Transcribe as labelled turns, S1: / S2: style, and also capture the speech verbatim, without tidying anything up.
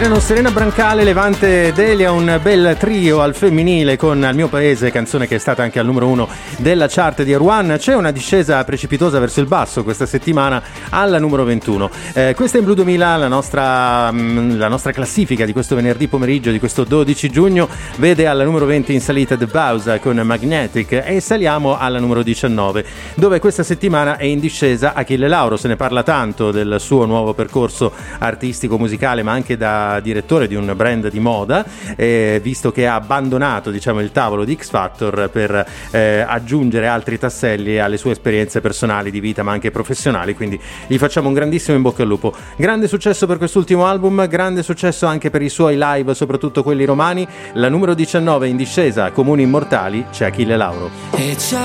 S1: erano Serena Brancale, Levante Delia, un bel trio al femminile con Al mio paese, canzone che è stata anche al numero uno della chart di Erwan. C'è una discesa precipitosa verso il basso questa settimana alla numero ventuno. Eh, questa è in Blu duemila, la nostra, mh, la nostra classifica di questo venerdì pomeriggio, di questo dodici giugno, vede alla numero venti in salita The Bausa con Magnetic, e saliamo alla numero diciannove, dove questa settimana è in discesa Achille Lauro. Se ne parla tanto del suo nuovo percorso artistico musicale, ma anche da direttore di un brand di moda, eh, visto che ha abbandonato, diciamo, il tavolo di X Factor per eh, aggiungere altri tasselli alle sue esperienze personali di vita ma anche professionali, quindi gli facciamo un grandissimo in bocca al lupo. Grande successo per quest'ultimo album, grande successo anche per i suoi live, soprattutto quelli romani. La numero diciannove in discesa, Comuni Immortali, c'è Achille Lauro.
S2: E